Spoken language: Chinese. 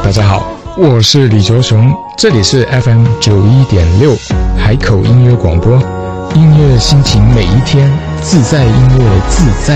大家好，我是李卓雄，这里是 FM 91.6海口音乐广播，音乐心情每一天，自在音乐自在。